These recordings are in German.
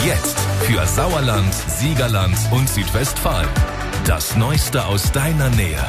Jetzt für Sauerland, Siegerland und Südwestfalen. Das Neueste aus deiner Nähe.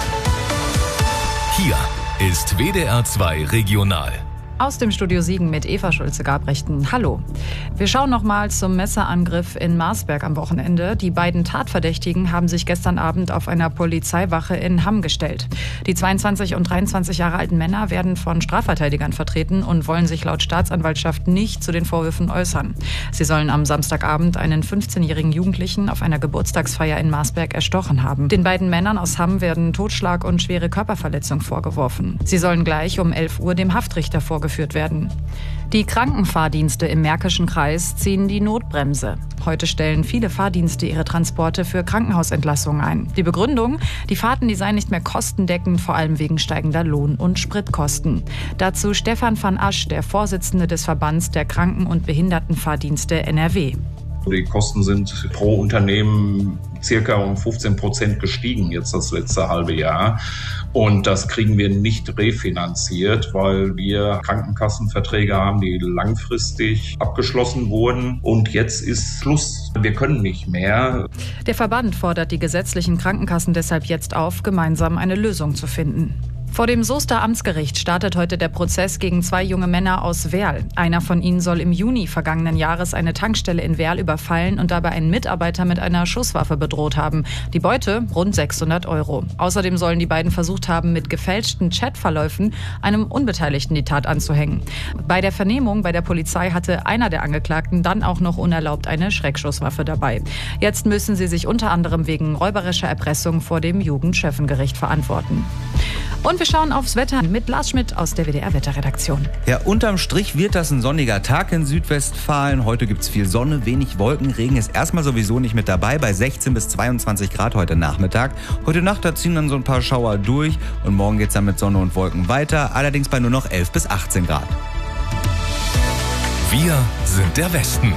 Hier ist WDR 2 Regional. Aus dem Studio Siegen mit Eva Schulze-Gabrechten. Hallo. Wir schauen nochmal zum Messerangriff in Marsberg am Wochenende. Die beiden Tatverdächtigen haben sich gestern Abend auf einer Polizeiwache in Hamm gestellt. Die 22 und 23 Jahre alten Männer werden von Strafverteidigern vertreten und wollen sich laut Staatsanwaltschaft nicht zu den Vorwürfen äußern. Sie sollen am Samstagabend einen 15-jährigen Jugendlichen auf einer Geburtstagsfeier in Marsberg erstochen haben. Den beiden Männern aus Hamm werden Totschlag und schwere Körperverletzung vorgeworfen. Sie sollen gleich um 11 Uhr dem Haftrichter vorgeführt werden. Die Krankenfahrdienste im Märkischen Kreis ziehen die Notbremse. Heute stellen viele Fahrdienste ihre Transporte für Krankenhausentlassungen ein. Die Begründung? Die Fahrten, die seien nicht mehr kostendeckend, vor allem wegen steigender Lohn- und Spritkosten. Dazu Stefan van Asch, der Vorsitzende des Verbands der Kranken- und Behindertenfahrdienste NRW. Die Kosten sind pro Unternehmen circa um 15% gestiegen jetzt das letzte halbe Jahr. Und das kriegen wir nicht refinanziert, weil wir Krankenkassenverträge haben, die langfristig abgeschlossen wurden. Und jetzt ist Schluss. Wir können nicht mehr. Der Verband fordert die gesetzlichen Krankenkassen deshalb jetzt auf, gemeinsam eine Lösung zu finden. Vor dem Soester Amtsgericht startet heute der Prozess gegen 2 junge Männer aus Werl. Einer von ihnen soll im Juni vergangenen Jahres eine Tankstelle in Werl überfallen und dabei einen Mitarbeiter mit einer Schusswaffe bedroht haben. Die Beute rund 600 €. Außerdem sollen die beiden versucht haben, mit gefälschten Chatverläufen einem Unbeteiligten die Tat anzuhängen. Bei der Vernehmung bei der Polizei hatte einer der Angeklagten dann auch noch unerlaubt eine Schreckschusswaffe dabei. Jetzt müssen sie sich unter anderem wegen räuberischer Erpressung vor dem Jugendschöffengericht verantworten. Und wir schauen aufs Wetter mit Lars Schmidt aus der WDR-Wetterredaktion. Ja, unterm Strich wird das ein sonniger Tag in Südwestfalen. Heute gibt es viel Sonne, wenig Wolken. Regen ist erstmal sowieso nicht mit dabei, bei 16 bis 22 Grad heute Nachmittag. Heute Nacht, da ziehen dann so ein paar Schauer durch und morgen geht es dann mit Sonne und Wolken weiter, allerdings bei nur noch 11 bis 18 Grad. Wir sind der Westen.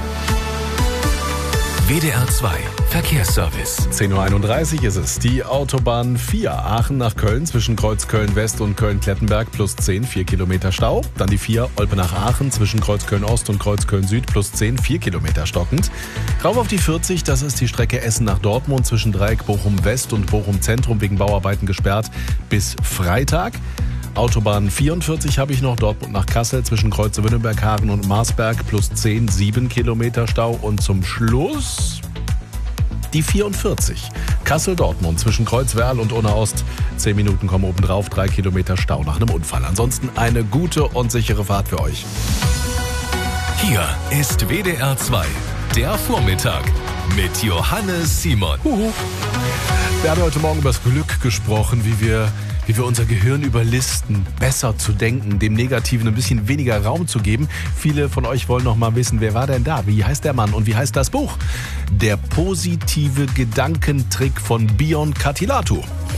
WDR 2 Verkehrsservice. 10:31 Uhr ist es. Die Autobahn 4 Aachen nach Köln zwischen Kreuz Köln-West und Köln-Klettenberg plus 10, 4 Kilometer Stau. Dann die 4 Olpe nach Aachen zwischen Kreuz Köln-Ost und Kreuz Köln-Süd plus 10, 4 Kilometer stockend. Rauf auf die 40, das ist die Strecke Essen nach Dortmund zwischen Dreieck Bochum-West und Bochum-Zentrum wegen Bauarbeiten gesperrt bis Freitag. Autobahn 44 habe ich noch, Dortmund nach Kassel zwischen Kreuze Wünnenberg-Hagen und Marsberg plus 10, 7 Kilometer Stau. Und zum Schluss die 44, Kassel-Dortmund zwischen Kreuzwerl und Unna-Ost. 10 Minuten kommen obendrauf, 3 Kilometer Stau nach einem Unfall. Ansonsten eine gute und sichere Fahrt für euch. Hier ist WDR 2, der Vormittag mit Johannes Simon. Wir haben heute Morgen über das Glück gesprochen, wie wir unser Gehirn überlisten, besser zu denken, dem Negativen ein bisschen weniger Raum zu geben. Viele von euch wollen noch mal wissen, wer war denn da? Wie heißt der Mann und wie heißt das Buch? Der positive Gedankentrick von Bion Katilatu.